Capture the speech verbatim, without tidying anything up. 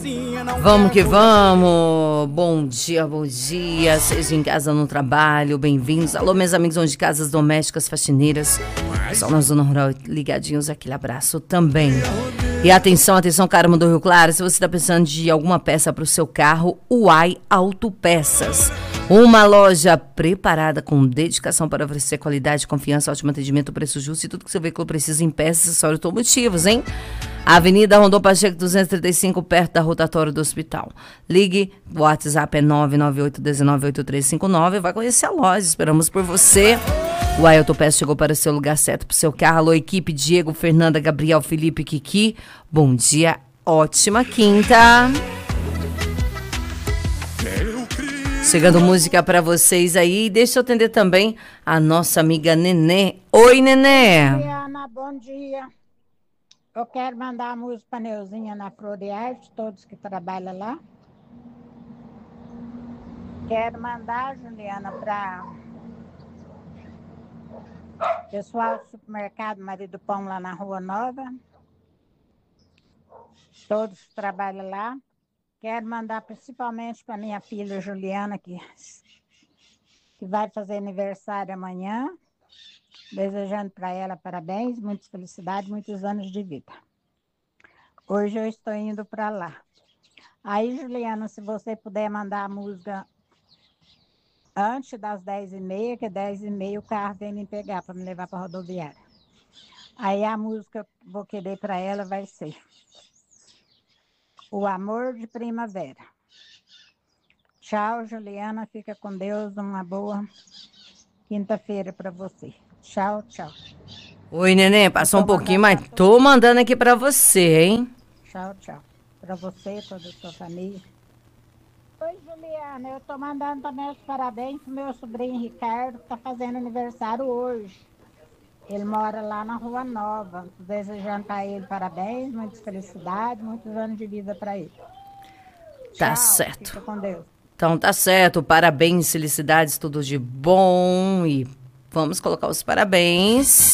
Vamos que vamos, bom dia, bom dia, seja em casa, no trabalho, bem-vindos. Alô, meus amigos de casas domésticas, faxineiras, pessoal na Zona Rural, ligadinhos, aquele abraço também. E atenção, atenção, Carmo do Rio Claro, se você está precisando de alguma peça para o seu carro, Uai Autopeças. Uma loja preparada com dedicação para oferecer qualidade, confiança, ótimo atendimento, preço justo e tudo que seu veículo precisa em peças, acessórios automotivos, hein? Avenida Rondon Pacheco duzentos e trinta e cinco, perto da rotatória do hospital. Ligue, o WhatsApp é nove nove oito um nove oito três cinco nove. Vai conhecer a loja, esperamos por você. O Autopeças chegou para o seu lugar certo, para o seu carro. Alô, equipe, Diego, Fernanda, Gabriel, Felipe, Kiki. Bom dia, ótima quinta. Chegando música para vocês aí. Deixa eu atender também a nossa amiga Nenê. Oi, Nenê. Oi, Ana, bom dia. Eu quero mandar a música para Neuzinha na Floriarte, todos que trabalham lá. Quero mandar, Juliana, para pessoal do supermercado Marido Pão lá na Rua Nova. Todos que trabalham lá. Quero mandar principalmente para minha filha Juliana, que, que vai fazer aniversário amanhã. Desejando para ela parabéns, muitas felicidades, muitos anos de vida. Hoje eu estou indo para lá. Aí, Juliana, se você puder mandar a música antes das dez e meia, que dez e meia o carro vem me pegar para me levar para a rodoviária. Aí a música que eu vou querer para ela vai ser O Amor de Primavera. Tchau, Juliana. Fica com Deus. Uma boa quinta-feira para você. Tchau, tchau. Oi, Nenê. Passou um pouquinho, mas tô mandando aqui pra você, hein? Tchau, tchau. Pra você e toda a sua família. Oi, Juliana. Eu tô mandando também os parabéns pro meu sobrinho Ricardo, que tá fazendo aniversário hoje. Ele mora lá na Rua Nova. Tô desejando pra ele parabéns, muitas felicidades, muitos anos de vida pra ele. Tá Tchau, certo. fica com Deus. Então tá certo. Parabéns, felicidades, tudo de bom. E vamos colocar os parabéns.